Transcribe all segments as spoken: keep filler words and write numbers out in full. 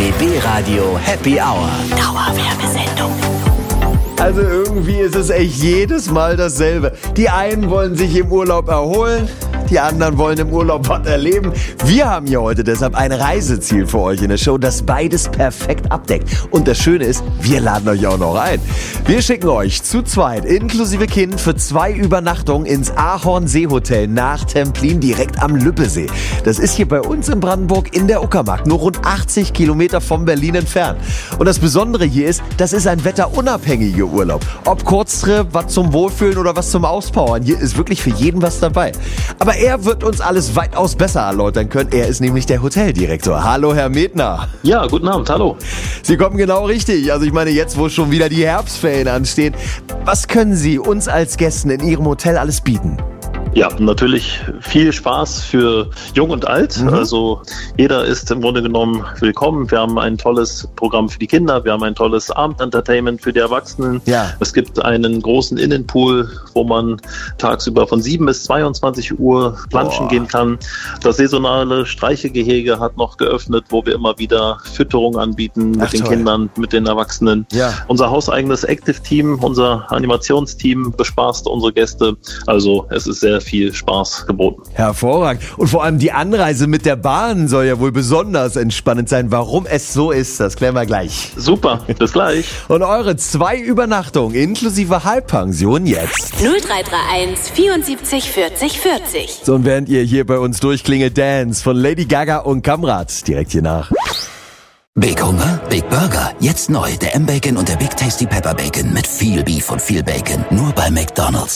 B B Radio Happy Hour. Dauerwerbesendung. Also irgendwie ist es echt jedes Mal dasselbe. Die einen wollen sich im Urlaub erholen, die anderen wollen im Urlaub was erleben. Wir haben hier heute deshalb ein Reiseziel für euch in der Show, das beides perfekt abdeckt. Und das Schöne ist, wir laden euch auch noch ein. Wir schicken euch zu zweit, inklusive Kind, für zwei Übernachtungen ins Ahornseehotel nach Templin direkt am Lübbesee. Das ist hier bei uns in Brandenburg in der Uckermark, nur rund achtzig Kilometer von Berlin entfernt. Und das Besondere hier ist, das ist ein wetterunabhängiger Urlaub. Ob Kurztrip, was zum Wohlfühlen oder was zum Auspowern, hier ist wirklich für jeden was dabei. Aber er wird uns alles weitaus besser erläutern können. Er ist nämlich der Hoteldirektor. Hallo, Herr Medner. Ja, guten Abend, hallo. Sie kommen genau richtig. Also ich meine, jetzt, wo schon wieder die Herbstferien anstehen, was können Sie uns als Gästen in Ihrem Hotel alles bieten? Ja, natürlich viel Spaß für Jung und Alt. Mhm. Also jeder ist im Grunde genommen willkommen. Wir haben ein tolles Programm für die Kinder. Wir haben ein tolles Abendentertainment für die Erwachsenen. Ja. Es gibt einen großen Innenpool, wo man tagsüber von sieben bis zweiundzwanzig Uhr planschen Boah. gehen kann. Das saisonale Streichegehege hat noch geöffnet, wo wir immer wieder Fütterung anbieten mit Ach, den toll. Kindern, mit den Erwachsenen. Ja. Unser hauseigenes Active-Team, unser Animationsteam bespaßt unsere Gäste. Also es ist sehr viel Spaß geboten. Hervorragend. Und vor allem die Anreise mit der Bahn soll ja wohl besonders entspannend sein. Warum es so ist, das klären wir gleich. Super, bis gleich. Und eure zwei Übernachtungen inklusive Halbpension jetzt. null drei drei eins vierundsiebzig vierzig vierzig. So, und während ihr hier bei uns durchklingelt, Dance von Lady Gaga und Kamrat direkt hier nach. Big Hunger, Big Burger. Jetzt neu, der M-Bacon und der Big Tasty Pepper Bacon mit viel Beef und viel Bacon. Nur bei McDonald's.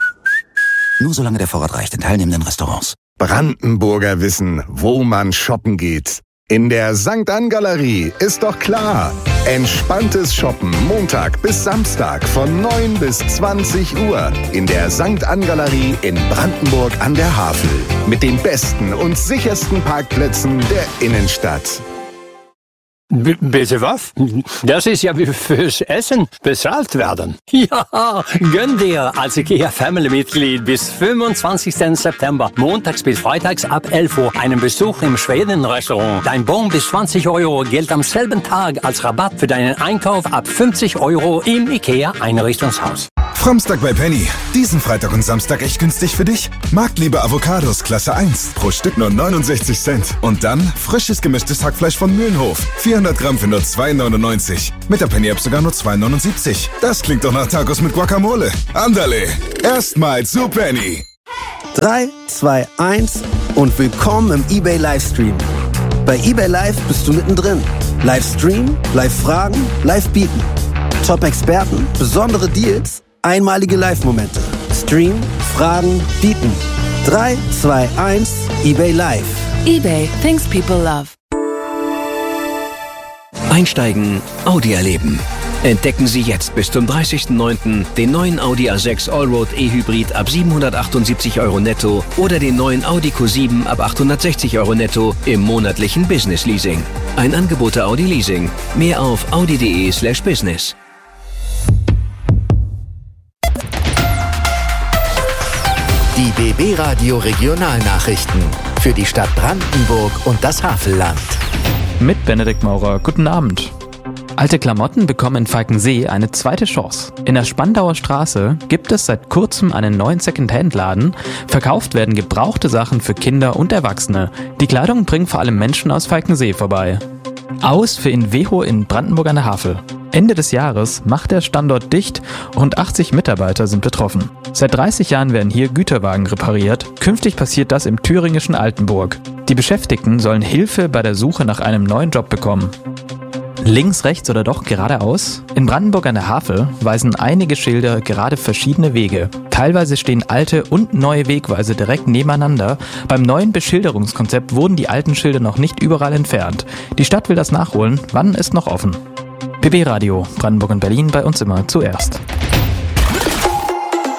Nur solange der Vorrat reicht in teilnehmenden Restaurants. Brandenburger wissen, wo man shoppen geht. In der Sankt Ann Galerie ist doch klar. Entspanntes Shoppen Montag bis Samstag von neun bis zwanzig Uhr. In der Sankt Ann Galerie in Brandenburg an der Havel. Mit den besten und sichersten Parkplätzen der Innenstadt. B- bitte was? Das ist ja wie fürs Essen bezahlt werden. Ja, gönn dir als IKEA-Family-Mitglied bis fünfundzwanzigsten September, montags bis freitags ab elf Uhr, einen Besuch im Schweden-Restaurant. Dein Bon bis zwanzig Euro gilt am selben Tag als Rabatt für deinen Einkauf ab fünfzig Euro im IKEA-Einrichtungshaus. Fromstag bei Penny. Diesen Freitag und Samstag echt günstig für dich? Marktliebe Avocados Klasse eins. Pro Stück nur neunundsechzig Cent. Und dann frisches gemischtes Hackfleisch von Mühlenhof. vierhundert Gramm für nur zwei neunundneunzig. Mit der Penny-App sogar nur zwei neunundsiebzig. Das klingt doch nach Tacos mit Guacamole. Andale. Erstmal zu Penny. drei, zwei, eins und willkommen im eBay Livestream. Bei eBay Live bist du mittendrin. Livestream, Live-Fragen, Live-Bieten. Top-Experten, besondere Deals, einmalige Live-Momente. Stream, Fragen, Bieten. drei, zwei, eins, eBay Live. eBay, things people love. Einsteigen, Audi erleben. Entdecken Sie jetzt bis zum dreißigsten neunten den neuen Audi A sechs Allroad E-Hybrid ab siebenhundertachtundsiebzig Euro netto oder den neuen Audi Q sieben ab achthundertsechzig Euro netto im monatlichen Business Leasing. Ein Angebot der Audi Leasing. Mehr auf audi.de slash business. Die B B Radio Regionalnachrichten für die Stadt Brandenburg und das Havelland. Mit Benedikt Maurer, guten Abend. Alte Klamotten bekommen in Falkensee eine zweite Chance. In der Spandauer Straße gibt es seit kurzem einen neuen Second-Hand-Laden. Verkauft werden gebrauchte Sachen für Kinder und Erwachsene. Die Kleidung bringen vor allem Menschen aus Falkensee vorbei. Aus für Inveho in Brandenburg an der Havel. Ende des Jahres macht der Standort dicht, rund achtzig Mitarbeiter sind betroffen. Seit dreißig Jahren werden hier Güterwagen repariert, künftig passiert das im thüringischen Altenburg. Die Beschäftigten sollen Hilfe bei der Suche nach einem neuen Job bekommen. Links, rechts oder doch geradeaus? In Brandenburg an der Havel weisen einige Schilder gerade verschiedene Wege. Teilweise stehen alte und neue Wegweise direkt nebeneinander. Beim neuen Beschilderungskonzept wurden die alten Schilder noch nicht überall entfernt. Die Stadt will das nachholen. Wann ist noch offen? B B Radio, Brandenburg und Berlin, bei uns immer zuerst.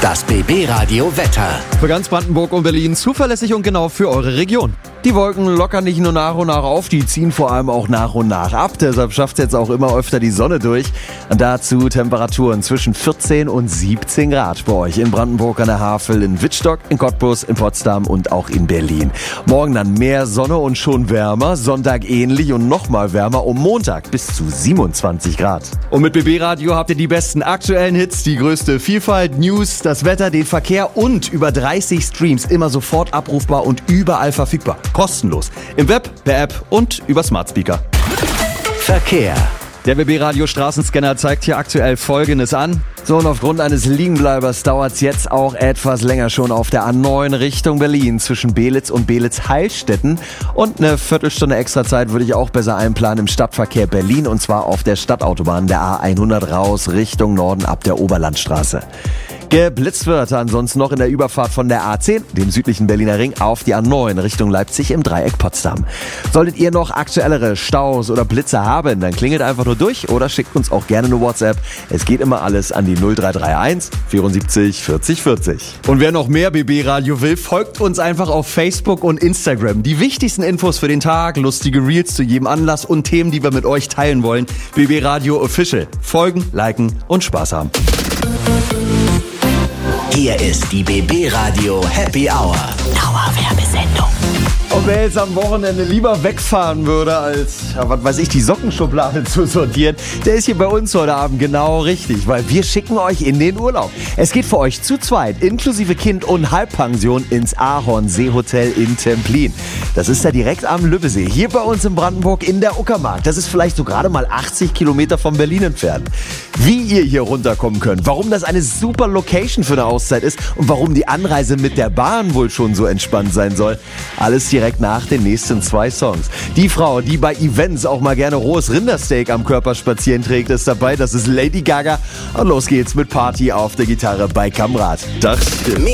Das B B Radio Wetter. Für ganz Brandenburg und Berlin zuverlässig und genau für eure Region. Die Wolken lockern nicht nur nach und nach auf, die ziehen vor allem auch nach und nach ab. Deshalb schafft es jetzt auch immer öfter die Sonne durch. Und dazu Temperaturen zwischen vierzehn und siebzehn Grad bei euch in Brandenburg an der Havel, in Wittstock, in Cottbus, in Potsdam und auch in Berlin. Morgen dann mehr Sonne und schon wärmer, Sonntag ähnlich und nochmal wärmer, um Montag bis zu siebenundzwanzig Grad. Und mit B B Radio habt ihr die besten aktuellen Hits, die größte Vielfalt, News, das Wetter, den Verkehr und über dreißig Streams immer sofort abrufbar und überall verfügbar. Kostenlos. Im Web, per App und über Smart Speaker. Verkehr. Der B B Radio Straßenscanner zeigt hier aktuell Folgendes an. So, und aufgrund eines Liegenbleibers dauert es jetzt auch etwas länger schon auf der A neun Richtung Berlin zwischen Belitz und Belitz-Heilstätten. Und eine Viertelstunde extra Zeit würde ich auch besser einplanen im Stadtverkehr Berlin, und zwar auf der Stadtautobahn der A hundert raus Richtung Norden ab der Oberlandstraße. Geblitzt wird ansonsten noch in der Überfahrt von der A zehn, dem südlichen Berliner Ring, auf die A neun Richtung Leipzig im Dreieck Potsdam. Solltet ihr noch aktuellere Staus oder Blitze haben, dann klingelt einfach nur durch oder schickt uns auch gerne eine WhatsApp. Es geht immer alles an die null drei drei eins vierundsiebzig vierzig vierzig. Und wer noch mehr B B Radio will, folgt uns einfach auf Facebook und Instagram. Die wichtigsten Infos für den Tag, lustige Reels zu jedem Anlass und Themen, die wir mit euch teilen wollen. B B Radio Official. Folgen, liken und Spaß haben. Hier ist die B B Radio Happy Hour. Dauerwerbesendung. Und wer jetzt am Wochenende lieber wegfahren würde, als, ja, was weiß ich, die Sockenschublade zu sortieren, der ist hier bei uns heute Abend genau richtig, weil wir schicken euch in den Urlaub. Es geht für euch zu zweit, inklusive Kind und Halbpension, ins Ahornsee-Hotel in Templin. Das ist da direkt am Lübbesee, hier bei uns in Brandenburg in der Uckermark. Das ist vielleicht so gerade mal achtzig Kilometer von Berlin entfernt. Wie ihr hier runterkommen könnt, warum das eine super Location für eine Auszeit ist und warum die Anreise mit der Bahn wohl schon so entspannt sein soll, alles direkt nach den nächsten zwei Songs. Die Frau, die bei Events auch mal gerne rohes Rindersteak am Körper spazieren trägt, ist dabei. Das ist Lady Gaga. Und los geht's mit Party auf der Gitarre bei Kamrat. Tag.